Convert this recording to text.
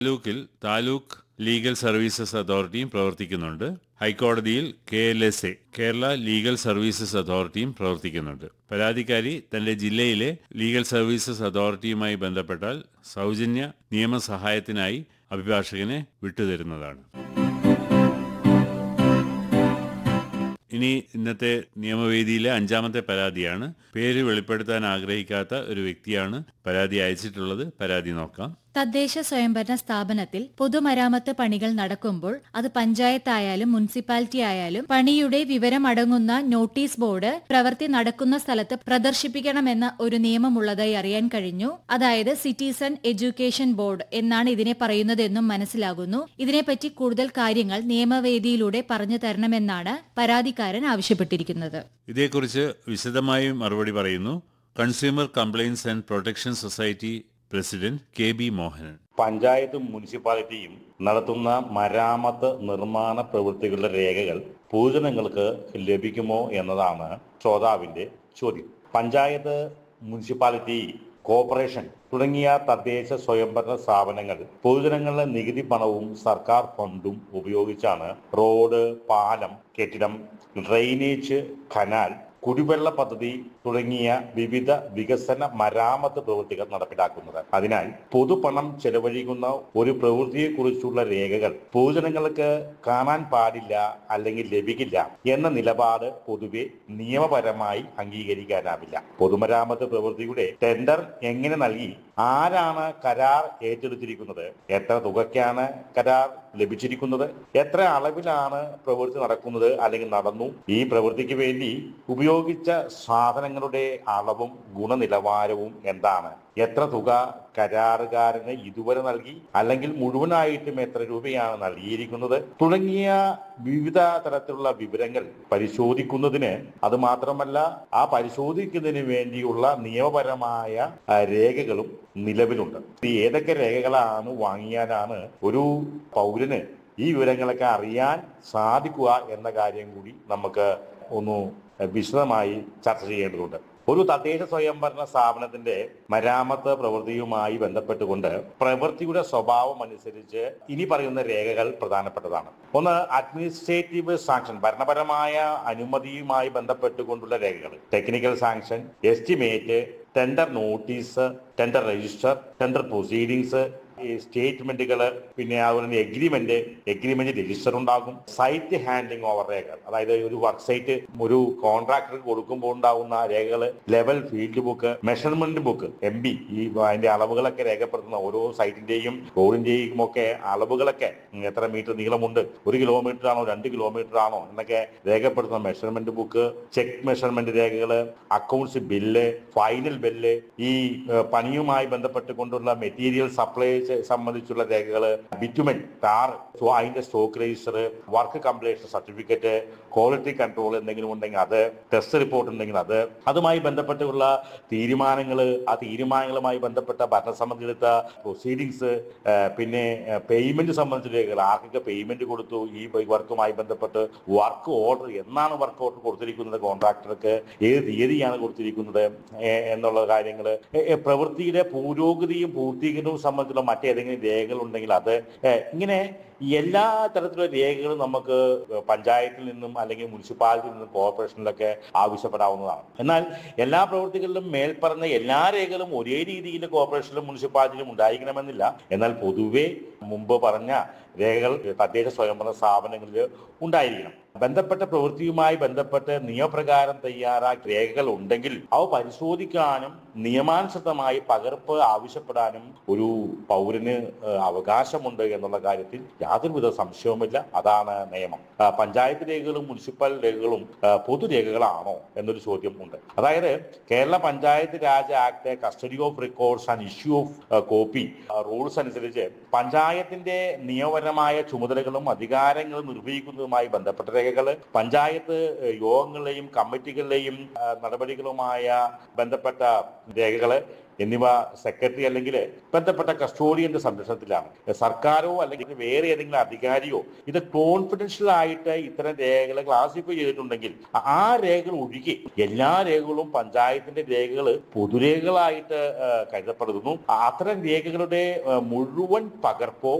താലൂക്കിൽ taluk legal services അതോറിറ്റിയും പ്രവർത്തിക്കുന്നുണ്ട്. ഹൈക്കോടതിയിൽ KLSA കേരള ലീഗൽ സർവീസസ് അതോറിറ്റിയും പ്രവർത്തിക്കുന്നുണ്ട്. പരാതിക്കാരി തന്റെ ജില്ലയിലെ ലീഗൽ സർവീസസ് അതോറിറ്റിയുമായി ബന്ധപ്പെട്ടാൽ സൗജന്യ നിയമസഹായത്തിനായി അഭിഭാഷകനെ വിട്ടുതരുന്നതാണ്. ഇനി ഇന്നത്തെ നിയമവേദിയിലെ 5-ാമത്തെ പരാതിയാണ്. പേര് വെളിപ്പെടുത്താൻ ആഗ്രഹിക്കാത്ത ഒരു വ്യക്തിയാണ് പരാതി അയച്ചിട്ടുള്ളത്. പരാതി നോക്കാം. തദ്ദേശ സ്വയംഭരണ സ്ഥാപനത്തിൽ പൊതുമരാമത്ത് പണികൾ നടക്കുമ്പോൾ അത് പഞ്ചായത്തായാലും മുനിസിപ്പാലിറ്റി ആയാലും പണിയുടെ വിവരമടങ്ങുന്ന നോട്ടീസ് ബോർഡ് പ്രവൃത്തി നടക്കുന്ന സ്ഥലത്ത് പ്രദർശിപ്പിക്കണമെന്ന ഒരു നിയമമുള്ളതായി അറിയാൻ കഴിഞ്ഞു. അതായത് സിറ്റിസൺ എഡ്യൂക്കേഷൻ ബോർഡ് എന്നാണ് ഇതിനെ പറയുന്നതെന്നും മനസ്സിലാകുന്നു. ഇതിനെപ്പറ്റി കൂടുതൽ കാര്യങ്ങൾ നിയമവേദിയിലൂടെ പറഞ്ഞു തരണമെന്നാണ് പരാതിക്കാരൻ ആവശ്യപ്പെട്ടിരിക്കുന്നത്. ഇതേക്കുറിച്ച് വിശദമായി മറുപടി പറയുന്നു consumer complaints and protection society president KB Mohanan. പഞ്ചായത്തും മുനിസിപ്പാലിറ്റിയും നടത്തുന്ന മരാമത്ത് നിർമ്മാണ പ്രവൃത്തികളുടെ രേഖകൾ പൊതുജനങ്ങൾക്ക് ലഭിക്കുമോ എന്നതാണ് ശ്രോതാവിന്റെ ചോദ്യം. പഞ്ചായത്ത്, മുനിസിപ്പാലിറ്റി, കോർപ്പറേഷൻ തുടങ്ങിയ തദ്ദേശ സ്വയംഭരണ സ്ഥാപനങ്ങൾ പൊതുജനങ്ങളുടെ നികുതി പണവും സർക്കാർ ഫണ്ടും ഉപയോഗിച്ചാണ് റോഡ്, പാലം, കെട്ടിടം, ഡ്രെയിനേജ്, കനാൽ, കുടിവെള്ള പദ്ധതി തുടങ്ങിയ വിവിധ വികസന മരാമത്ത് പ്രവൃത്തികൾ നടപ്പിലാക്കുന്നത്. അതിനാൽ പൊതുപണം ചെലവഴിക്കുന്ന ഒരു പ്രവൃത്തിയെക്കുറിച്ചുള്ള രേഖകൾ പൊതുജനങ്ങൾക്ക് കാണാൻ പാടില്ല അല്ലെങ്കിൽ ലഭിക്കില്ല എന്ന നിലപാട് പൊതുവെ നിയമപരമായി അംഗീകരിക്കാനാവില്ല. പൊതുമരാമത്ത് പ്രവൃത്തിയുടെ ടെൻഡർ എങ്ങനെ നൽകി, ആരാണ് കരാർ ഏറ്റെടുത്തിരിക്കുന്നത്, എത്ര തുകയ്ക്കാണ് കരാർ ലഭിച്ചിരിക്കുന്നത്, എത്ര അളവിലാണ് പ്രവൃത്തി നടക്കുന്നത് അല്ലെങ്കിൽ നടന്നു, ഈ പ്രവൃത്തിക്ക് വേണ്ടി ഉപയോഗിച്ച സാധനങ്ങളുടെ അളവും ഗുണനിലവാരവും എന്താണ്, എത്ര തുക കരാറുകാരന് ഇതുവരെ നൽകി അല്ലെങ്കിൽ മുഴുവനായിട്ടും എത്ര രൂപയാണ് നൽകിയിരിക്കുന്നത് തുടങ്ങിയ വിവിധ തരത്തിലുള്ള വിവരങ്ങൾ പരിശോധിക്കുന്നതിന്, അത് മാത്രമല്ല ആ പരിശോധിക്കുന്നതിന് വേണ്ടിയുള്ള നിയമപരമായ രേഖകളും നിലവിലുണ്ട്. ഏതൊക്കെ രേഖകളാണ് വാങ്ങിയാലാണ് ഒരു പൗരന് ഈ വിവരങ്ങളൊക്കെ അറിയാൻ സാധിക്കുക എന്ന കാര്യം കൂടി നമുക്ക് ഒന്ന് വിശദമായി ചർച്ച ചെയ്യേണ്ടതുണ്ട്. ഒരു തദ്ദേശ സ്വയംഭരണ സ്ഥാപനത്തിന്റെ മരാമത്ത് പ്രവൃത്തിയുമായി ബന്ധപ്പെട്ടുകൊണ്ട് പ്രവൃത്തിയുടെ സ്വഭാവം അനുസരിച്ച് ഇനി പറയുന്ന രേഖകൾ പ്രധാനപ്പെട്ടതാണ്. ഒന്ന്, അഡ്മിനിസ്ട്രേറ്റീവ് സാങ്ഷൻ, ഭരണപരമായ അനുമതിയുമായി ബന്ധപ്പെട്ടുകൊണ്ടുള്ള രേഖകൾ, technical sanction, estimate, tender notice, tender register, tender proceedings, സ്റ്റേറ്റ്മെന്റുകൾ, പിന്നെ അതുപോലെ എഗ്രിമെന്റ് രജിസ്റ്റർ ഉണ്ടാകും. സൈറ്റ് ഹാൻഡ്ലിംഗ് ഓവർ രേഖകൾ, അതായത് ഒരു വർക്ക് സൈറ്റ് ഒരു കോൺട്രാക്ടർക്ക് കൊടുക്കുമ്പോൾ ഉണ്ടാകുന്ന രേഖകൾ, level field book, measurement book, MB, ഈ അതിന്റെ അളവുകളൊക്കെ രേഖപ്പെടുത്തുന്ന ഓരോ സൈറ്റിന്റെയും റോഡിന്റെയും ഒക്കെ അളവുകളൊക്കെ, എത്ര മീറ്റർ നീളമുണ്ട്, 1 കിലോമീറ്റർ ആണോ 2 കിലോമീറ്റർ ആണോ എന്നൊക്കെ രേഖപ്പെടുത്തുന്ന മെഷർമെന്റ് ബുക്ക്, ചെക്ക് മെഷർമെന്റ് രേഖകൾ, അക്കൗണ്ട്സ് ബില്ല്, ഫൈനൽ ബില്ല്, ഈ പണിയുമായി ബന്ധപ്പെട്ടുകൊണ്ടുള്ള മെറ്റീരിയൽ സപ്ലൈ സംബന്ധിച്ചുള്ള രേഖകൾ, ബിറ്റുമെൻ, ടാർ, അതിന്റെ stock register, work completion certificate, quality control എന്തെങ്കിലും ഉണ്ടെങ്കിൽ അത്, ടെസ്റ്റ് റിപ്പോർട്ട് ഉണ്ടെങ്കിൽ അത്, അതുമായി ബന്ധപ്പെട്ടുള്ള തീരുമാനങ്ങൾ, ആ തീരുമാനങ്ങളുമായി ബന്ധപ്പെട്ട ഭരണസമിതി എടുത്ത പ്രൊസീഡിങ്സ്, പിന്നെ പേയ്മെന്റ് സംബന്ധിച്ച രേഖകൾ, ആർക്കൊക്കെ പേയ്മെന്റ് കൊടുത്തു, ഈ വർക്കുമായി ബന്ധപ്പെട്ട് വർക്ക് ഓർഡർ, എന്നാണ് വർക്ക് ഓർഡർ കൊടുത്തിരിക്കുന്നത് കോൺട്രാക്ടർക്ക്, ഏത് തീയതിയാണ് കൊടുത്തിരിക്കുന്നത് എന്നുള്ള കാര്യങ്ങൾ, പ്രവൃത്തിയുടെ പുരോഗതിയും പൂർത്തീകരണവും സംബന്ധിച്ചുള്ള മറ്റേതെങ്കിലും രേഖകൾ ഉണ്ടെങ്കിൽ അത്, ഇങ്ങനെ എല്ലാ തരത്തിലുള്ള രേഖകളും നമുക്ക് പഞ്ചായത്തിൽ നിന്നും അല്ലെങ്കിൽ മുനിസിപ്പാലിറ്റിയിൽ നിന്നും കോർപ്പറേഷനിലൊക്കെ ആവശ്യപ്പെടാവുന്നതാണ്. എന്നാൽ എല്ലാ പ്രവൃത്തികളിലും മേൽപ്പറഞ്ഞ എല്ലാ രേഖകളും ഒരേ രീതിയിൽ കോർപ്പറേഷനിലും മുനിസിപ്പാലിറ്റിയിലും ഉണ്ടായിരിക്കണമെന്നില്ല. എന്നാൽ പൊതുവെ മുമ്പ് പറഞ്ഞ രേഖകൾ തദ്ദേശ സ്വയംഭരണ സ്ഥാപനങ്ങളിൽ ഉണ്ടായിരിക്കണം. ബന്ധപ്പെട്ട പ്രവൃത്തിയുമായി ബന്ധപ്പെട്ട് നിയമപ്രകാരം തയ്യാറാക്കിയ രേഖകൾ ഉണ്ടെങ്കിൽ അവ പരിശോധിക്കാനും നിയമാനുസൃതമായി പകർപ്പ് ആവശ്യപ്പെടാനും ഒരു പൗരന് അവകാശമുണ്ട് എന്നുള്ള കാര്യത്തിൽ യാതൊരുവിധ സംശയവുമില്ല. അതാണ് നിയമം. പഞ്ചായത്ത് രേഖകളും മുനിസിപ്പൽ രേഖകളും പൊതുരേഖകളാണോ എന്നൊരു ചോദ്യം ഉണ്ട്. അതായത് Kerala panchayat Raj act, custody of records and issue of copy rules അനുസരിച്ച് പഞ്ചായത്തിന്റെ നിയമപരമായ ചുമതലകളും അധികാരങ്ങളും നിർവഹിക്കുന്നതുമായി ബന്ധപ്പെട്ട രേഖകൾ, പഞ്ചായത്ത് യോഗങ്ങളുടെയും കമ്മിറ്റികളുടെയും നടപടികളുമായ ബന്ധപ്പെട്ട രേഖകൾ എന്നിവ സെക്രട്ടറി അല്ലെങ്കിൽ ബന്ധപ്പെട്ട കസ്റ്റോഡിയന്റെ സംരക്ഷണത്തിലാണ്. സർക്കാരോ അല്ലെങ്കിൽ വേറെ ഏതെങ്കിലും അധികാരിയോ ഇത് കോൺഫിഡൻഷ്യൽ ആയിട്ട് ഇത്തരം രേഖകളെ ക്ലാസിഫൈ ചെയ്തിട്ടുണ്ടെങ്കിൽ ആ രേഖകൾ ഒഴികെ എല്ലാ രേഖകളും പഞ്ചായത്തിന്റെ രേഖകൾ പൊതുരേഖകളായിട്ട് കരുതപ്പെടുന്നു. അത്തരം രേഖകളുടെ മുഴുവൻ പകർപ്പോ